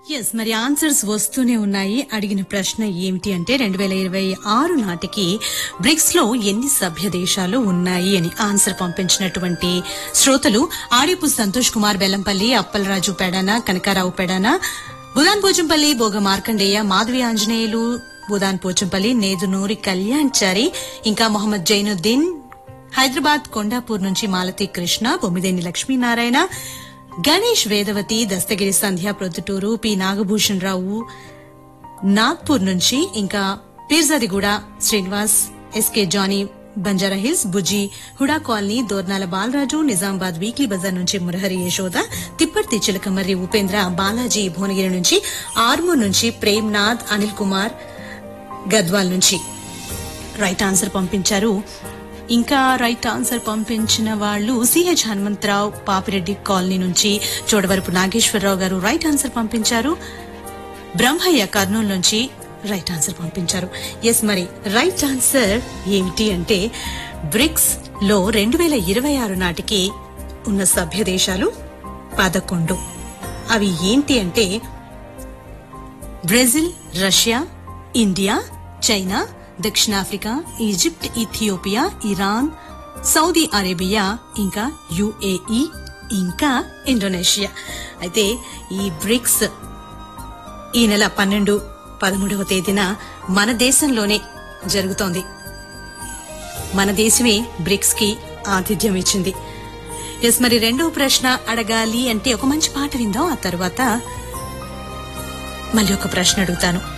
Yes, మరి answers వస్తూనే ఉన్నాయి. అడిగిన ప్రశ్న ఏమిటి అంటే 2026 నాటికి బ్రిక్స్ లో ఎన్ని సభ్య దేశాలు ఉన్నాయి అని ఆన్సర్ పంపించినటువంటి శ్రోతలు ఆడిపు సంతోష్ కుమార్ బెల్లంపల్లి, అప్పలరాజు పెడాన, కనకారావు పెడాన, బుదాన్ పోచంపల్లి, బోగ మార్కండేయ, మాధవి ఆంజనేయులు, బుదాన్ పోచంపల్లి, నేదునూరి కళ్యాణ్ చారి, ఇంకా మొహమ్మద్ జైనుద్దీన్, హైదరాబాద్ కొండాపూర్ నుంచి మాలతి కృష్ణ, బొమ్మిదేని లక్ష్మీనారాయణ, గణేష్ వేదవతి, దస్తగిరి సంధ్య ప్రొద్దుటూరు, పి నాగభూషణ్ రావు నాగ్పూర్ నుంచి, ఇంకా Peerzadiguda Srinivas, SK Johnny Banjara hills, బుజ్జి హుడా కాలనీ, దోర్నాల బాలరాజు, నిజామాబాద్ వీక్లీ బజార్ నుంచి మురహరి యశోద, తిప్పర్తి చిలకమర్రి ఉపేంద్ర, బాలాజీ భువనగిరి నుంచి, ఆర్మూర్ నుంచి ప్రేమ్నాథ్, అనిల్ కుమార్ గద్వాల్ నుంచి రైట్ ఆన్సర్ పంపించారు. ఇంకా రైట్ ఆన్సర్ పంపించిన వాళ్ళు సిహెచ్ హనుమంతరావు, పాపిరెడ్డి కాలనీ నుంచి చోడవరపు నాగేశ్వరరావు గారు రైట్ ఆన్సర్ పంపించారు. బ్రహ్మయ్య కర్నూలు నుంచి రైట్ ఆన్సర్ పంపించారు. ఎస్, మరి రైట్ ఆన్సర్ ఏమిటి అంటే బ్రిక్స్ లో 2026 నాటికి ఉన్న సభ్య దేశాలు 11. అవి ఏంటి అంటే బ్రెజిల్, రష్యా, ఇండియా, చైనా, దక్షిణాఫ్రికా, Egypt, Ethiopia, Iran, Saudi Arabia, ఇంకా యుఏఈ, ఇంకా ఇండోనేషియా. అయితే ఈ బ్రిక్స్ ఈ నెల 12, 13వ తేదీన మన దేశంలోనే జరుగుతోంది. మన దేశమే బ్రిక్స్ కి ఆతిథ్యం ఇచ్చింది. ఎస్, మరి రెండో ప్రశ్న అడగాలి అంటే ఒక మంచి పాట విందాం. ఆ తర్వాత మళ్ళీ ఒక ప్రశ్న అడుగుతాను.